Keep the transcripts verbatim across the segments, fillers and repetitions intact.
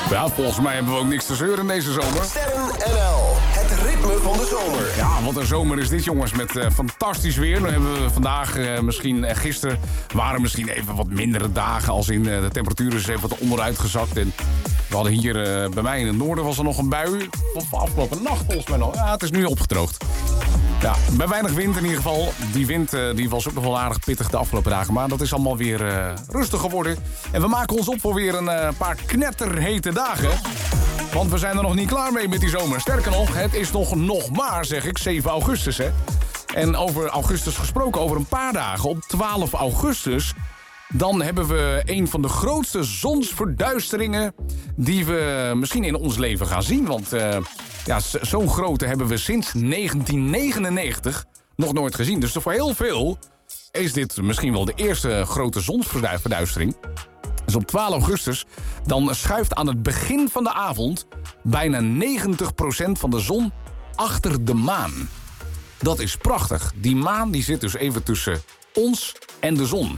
Ja, volgens mij hebben we ook niks te zeuren in deze zomer. Sterren N L, het ritme van de zomer. Ja, wat een zomer is dit, jongens, met uh, fantastisch weer. Dan hebben we vandaag, uh, misschien uh, gisteren, waren misschien even wat mindere dagen. Als in uh, de temperatuur is even wat onderuit gezakt. En we hadden hier uh, bij mij in het noorden was er nog een bui. Of afgelopen nacht volgens mij nog. Ja, het is nu opgedroogd. Ja, bij weinig wind in ieder geval. Die wind uh, die was ook nog wel aardig pittig de afgelopen dagen. Maar dat is allemaal weer uh, rustig geworden. En we maken ons op voor weer een uh, paar knetterhete dagen. Want we zijn er nog niet klaar mee met die zomer. Sterker nog, het is nog, nog maar, zeg ik, zeven augustus, hè. En over augustus gesproken, over een paar dagen, op twaalf augustus... dan hebben we een van de grootste zonsverduisteringen die we misschien in ons leven gaan zien. Want uh, ja, zo'n grote hebben we sinds negentien negenennegentig nog nooit gezien. Dus voor heel veel is dit misschien wel de eerste grote zonsverduistering. Dus op twaalf augustus dan schuift aan het begin van de avond bijna negentig procent van de zon achter de maan. Dat is prachtig. Die maan die zit dus even tussen ons en de zon.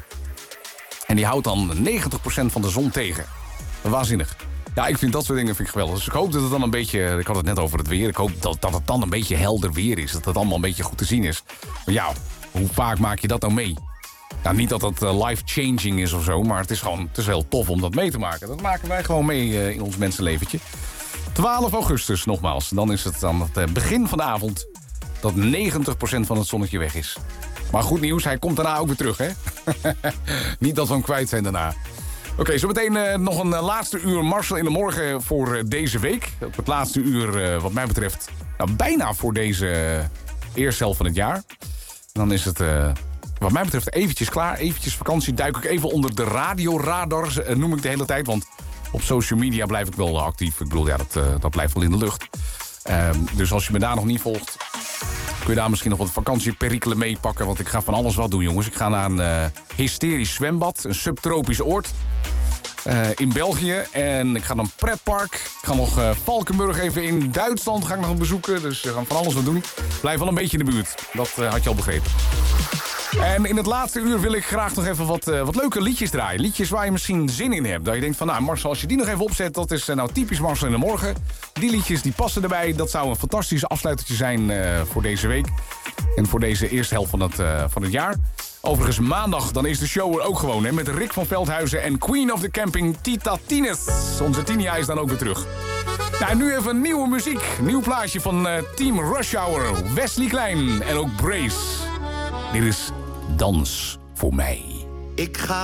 En die houdt dan negentig procent van de zon tegen. Waanzinnig. Ja, ik vind dat soort dingen vind ik geweldig. Dus ik hoop dat het dan een beetje... Ik had het net over het weer. Ik hoop dat, dat het dan een beetje helder weer is. Dat het allemaal een beetje goed te zien is. Maar ja, hoe vaak maak je dat nou mee? Nou, niet dat dat uh, life-changing is of zo. Maar het is gewoon het is heel tof om dat mee te maken. Dat maken wij gewoon mee uh, in ons mensenleventje. twaalf augustus nogmaals. Dan is het aan het uh, begin van de avond... dat negentig procent van het zonnetje weg is. Maar goed nieuws, hij komt daarna ook weer terug, hè? Niet dat we hem kwijt zijn daarna. Oké, okay, zo meteen uh, nog een uh, laatste uur Marcel in de morgen voor uh, deze week. Op het laatste uur, uh, wat mij betreft, nou, bijna voor deze uh, eerste helft van het jaar. En dan is het, uh, wat mij betreft, eventjes klaar. Eventjes vakantie, duik ik even onder de radioradar, uh, noem ik de hele tijd. Want op social media blijf ik wel actief. Ik bedoel, ja, dat, uh, dat blijft wel in de lucht. Uh, dus als je me daar nog niet volgt... kun je daar misschien nog wat vakantieperikelen meepakken. Want ik ga van alles wat doen, jongens. Ik ga naar een uh, hysterisch zwembad. Een subtropisch oord. Uh, in België. En ik ga naar een pretpark. Ik ga nog uh, Valkenburg even in Duitsland ga ik nog bezoeken. Dus we gaan van alles wat doen. Blijf wel een beetje in de buurt. Dat uh, had je al begrepen. En in het laatste uur wil ik graag nog even wat, uh, wat leuke liedjes draaien. Liedjes waar je misschien zin in hebt. Dat je denkt van, nou Marcel, als je die nog even opzet... dat is uh, nou typisch Marcel in de morgen. Die liedjes die passen erbij. Dat zou een fantastisch afsluitertje zijn uh, voor deze week. En voor deze eerste helft van het, uh, van het jaar. Overigens maandag, dan is de show er ook gewoon. Hè, met Rick van Veldhuizen en Queen of the Camping Tita Tines. Onze Tinia is dan ook weer terug. Nou, en nu even nieuwe muziek. Nieuw plaatje van uh, Team Rush Hour. Wesley Klein en ook Brace. Dit is Dans voor mij. Ik ga